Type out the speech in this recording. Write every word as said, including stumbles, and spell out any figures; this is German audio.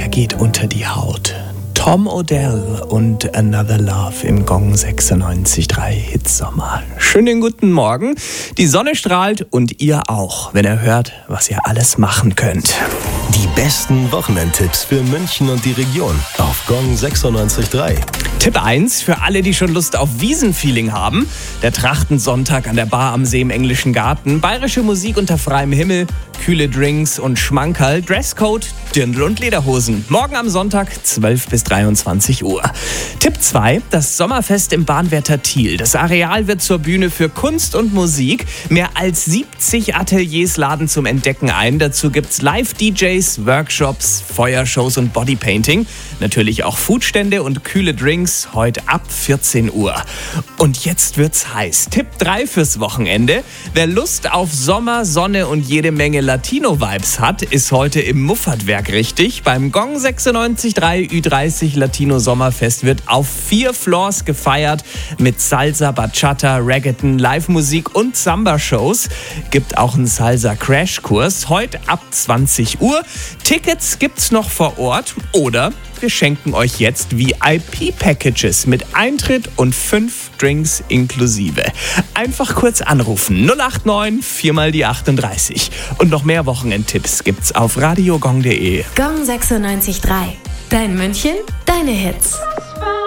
geht unter die Haut. Tom Odell und Another Love im Gong sechsundneunzig Komma drei Hitsommer. Schönen guten Morgen. Die Sonne strahlt und ihr auch, wenn ihr hört, was ihr alles machen könnt. Die besten Wochenendtipps für München und die Region auf Gong sechsundneunzig Komma drei. Tipp eins für alle, die schon Lust auf Wiesenfeeling haben. Der Trachtensonntag an der Bar am See im Englischen Garten. Bayerische Musik unter freiem Himmel, kühle Drinks und Schmankerl. Dresscode, Dirndl und Lederhosen. Morgen am Sonntag zwölf bis dreiundzwanzig Uhr. Tipp zwei, das Sommerfest im Bahnwärter Thiel. Das Areal wird zur Bühne für Kunst und Musik. Mehr als siebzig Ateliers laden zum Entdecken ein. Dazu gibt's Live-D Js, Workshops, Feuershows und Bodypainting. Natürlich auch Foodstände und kühle Drinks. Heute ab vierzehn Uhr. Und jetzt wird's heiß. Tipp drei fürs Wochenende. Wer Lust auf Sommer, Sonne und jede Menge Latino-Vibes hat, ist heute im Muffatwerk richtig. Beim Gong sechsundneunzig Komma drei Ü dreißig Latino Sommerfest wird auf vier Floors gefeiert mit Salsa, Bachata, Reggaeton, Live-Musik und Samba-Shows. Gibt auch einen Salsa-Crash-Kurs. Heute ab zwanzig Uhr. Tickets gibt's noch vor Ort oder wir schenken euch jetzt V I P-Packages mit Eintritt und fünf Drinks inklusive. Einfach kurz anrufen. null acht neun vier mal die achtunddreißig. Und noch mehr Wochenendtipps gibt's auf radiogong punkt de. Gong sechsundneunzig Komma drei. Dein München, deine Hits.